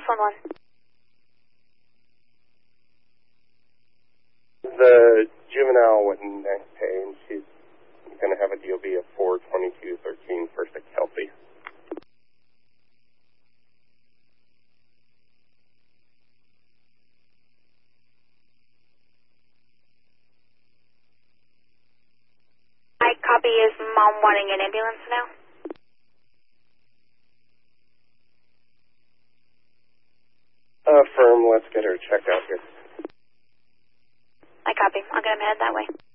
611. The juvenile with neck pain, she's going to have a DOB of 4/22/13 first at Kelsey. I copy. Is mom wanting an ambulance now? Firm, let's get her checked out here. I copy. I'll get him headed that way.